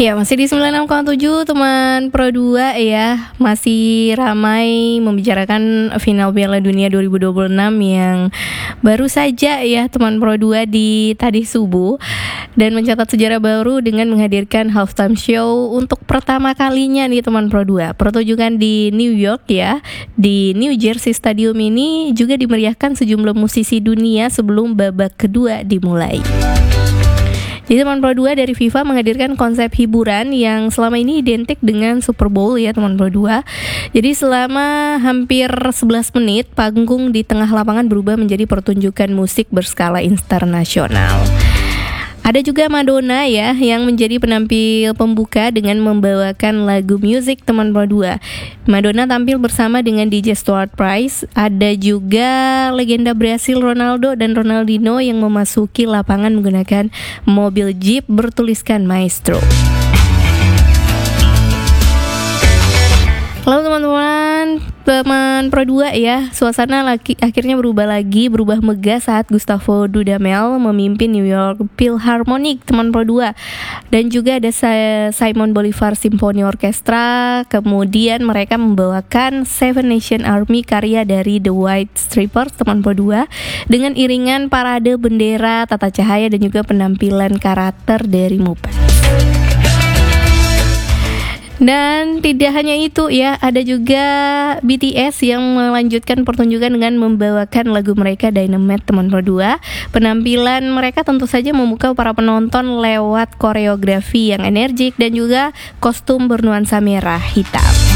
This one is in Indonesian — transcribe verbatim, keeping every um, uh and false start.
Ya, masih di sembilan puluh enam koma tujuh teman Pro dua ya. Masih ramai membicarakan final Piala Dunia dua ribu dua puluh enam yang baru saja ya teman Pro dua di tadi subuh, dan mencatat sejarah baru dengan menghadirkan halftime show untuk pertama kalinya nih teman Pro dua. Pertunjukan di New York ya, di New Jersey Stadium ini juga dimeriahkan sejumlah musisi dunia sebelum babak kedua dimulai. Jadi teman Pro dua dari FIFA menghadirkan konsep hiburan yang selama ini identik dengan Super Bowl ya teman Pro dua. Jadi selama hampir sebelas menit, panggung di tengah lapangan berubah menjadi pertunjukan musik berskala internasional. Ada juga Madonna ya yang menjadi penampil pembuka dengan membawakan lagu Music teman Pro dua. Madonna tampil bersama dengan D J Stuart Price. Ada juga legenda Brasil Ronaldo dan Ronaldinho yang memasuki lapangan menggunakan mobil Jeep bertuliskan Maestro. Lalu teman-teman, teman Pro dua ya, suasana laki, akhirnya berubah lagi, berubah megah saat Gustavo Dudamel memimpin New York Philharmonic teman Pro dua. Dan juga ada Simon Bolivar Symphony Orchestra. Kemudian mereka membawakan Seven Nation Army karya dari The White Stripes teman Pro dua dengan iringan parade bendera, tata cahaya dan juga penampilan karakter dari Muppet. Dan tidak hanya itu ya, ada juga B T S yang melanjutkan pertunjukan dengan membawakan lagu mereka Dynamite teman Pro dua. Penampilan mereka tentu saja memukau para penonton lewat koreografi yang energik dan juga kostum bernuansa merah hitam.